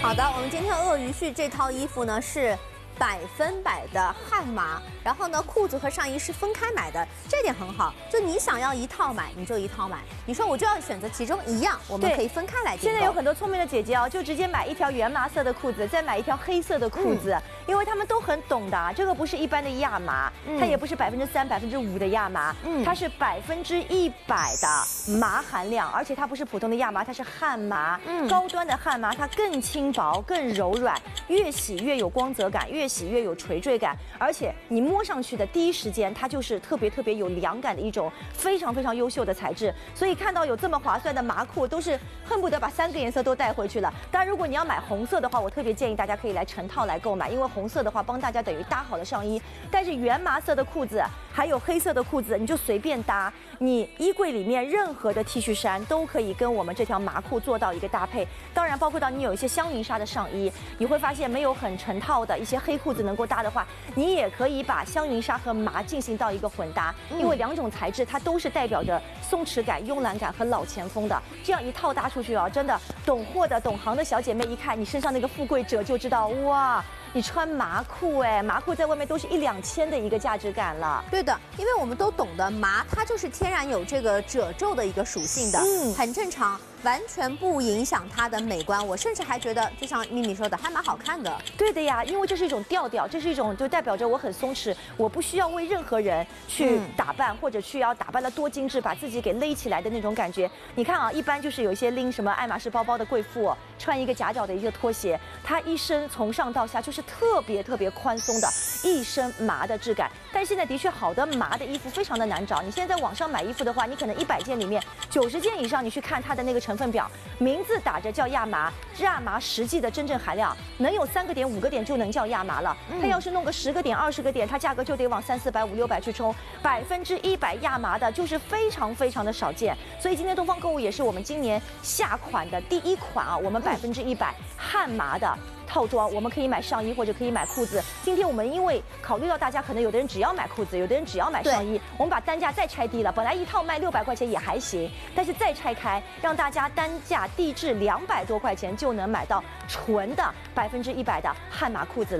好的，我们今天鳄鱼恤这套衣服呢是100%的汉麻，然后呢裤子和上衣是分开买的，这点很好。就你想要一套买，你就一套买；你说我就要选择其中一样，我们可以分开来订购。 现在有很多聪明的姐姐啊，就直接买一条原麻色的裤子，再买一条黑色的裤子，因为她们都很懂的啊。这个不是一般的亚麻，它也不是3%、5%的亚麻，它是100%的麻含量，而且它不是普通的亚麻，它是汉麻，高端的汉麻，它更轻薄、更柔软，越洗越有光泽感，越洗越有垂坠感，而且你摸上去的第一时间，它就是特别有凉感的一种非常优秀的材质。所以看到有这么划算的麻裤，都是恨不得把3个颜色都带回去了。当然，如果你要买红色的话，我特别建议大家可以来成套来购买，因为红色的话帮大家等于搭好了上衣，但是原麻色的裤子还有黑色的裤子，你就随便搭，你衣柜里面任何的 T 恤衫都可以跟我们这条麻裤做到一个搭配。当然，包括到你有一些香云纱的上衣，你会发现没有很成套的一些黑裤子能够搭的话，你也可以把香云纱和麻进行到一个混搭，因为2种材质它都是代表着松弛感、慵懒感和老前锋的。这样一套搭出去啊，真的懂货的、懂行的小姐妹一看你身上那个富贵褶，就知道哇，你穿麻裤哎，麻裤在外面都是1、2千的一个价值感了。 对的，因为我们都懂得麻，它就是天然有这个褶皱的一个属性的，很正常。完全不影响它的美观，我甚至还觉得，就像咪咪说的，还蛮好看的。 对的呀，因为这是一种调调，这是一种就代表着我很松弛，我不需要为任何人去打扮，或者去要打扮得多精致，把自己给勒起来的那种感觉。你看啊，一般就是有一些拎什么爱马仕包包的贵妇，穿一个夹脚的一个拖鞋，她一身从上到下就是特别宽松的一身麻的质感。但是现在的确好的麻的衣服非常的难找，你现在在网上买衣服的话，你可能100件里面90件以上，你去看它的那个成分表，名字打着叫亚麻，亚麻实际的真正含量能有3个点、5个点就能叫亚麻了。它要是弄个10个点、20个点，它价格就得往300、400、500、600去冲。100%亚麻的就是非常的少见。所以今天东方购物也是我们今年下款的第1款啊，我们100%汉麻的套装，我们可以买上衣或者可以买裤子。今天我们因为考虑到大家可能有的人只要买裤子，有的人只要买上衣，我们把单价再拆低了，本来一套卖600块钱也还行，但是再拆开，让大家单价低至200多块钱就能买到纯的100%的汉麻裤子了。